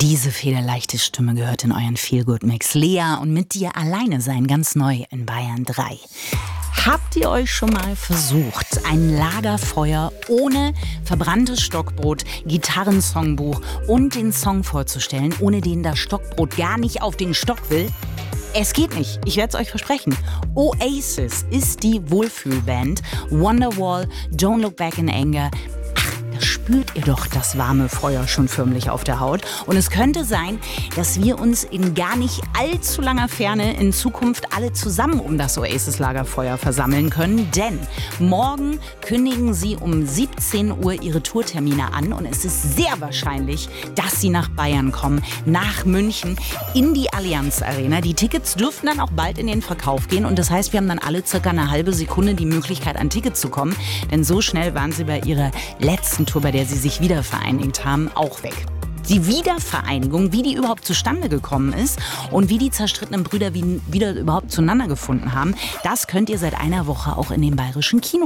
Diese federleichte Stimme gehört in euren Feelgood-Mix. Lea und Mit dir alleine sein, ganz neu in Bayern 3. Habt ihr euch schon mal versucht, ein Lagerfeuer ohne verbranntes Stockbrot, Gitarrensongbuch und den Song vorzustellen, ohne den das Stockbrot gar nicht auf den Stock will? Es geht nicht, ich werde es euch versprechen. Oasis ist die Wohlfühlband. Wonderwall, Don't Look Back in Anger. Da spürt ihr doch das warme Feuer schon förmlich auf der Haut. Und es könnte sein, dass wir uns in gar nicht allzu langer Ferne in Zukunft alle zusammen um das Oasis-Lagerfeuer versammeln können. Denn morgen kündigen sie um 17 Uhr ihre Tourtermine an. Und es ist sehr wahrscheinlich, dass sie nach Bayern kommen, nach München, in die Allianz Arena. Die Tickets dürften dann auch bald in den Verkauf gehen. Und das heißt, wir haben dann alle circa eine halbe Sekunde die Möglichkeit, an Tickets zu kommen. Denn so schnell waren sie bei ihrer letzten Tour, bei der sie sich wieder vereinigt haben, auch weg. Die Wiedervereinigung, wie die überhaupt zustande gekommen ist und wie die zerstrittenen Brüder wieder überhaupt zueinander gefunden haben, das könnt ihr seit einer Woche auch in den bayerischen Kinos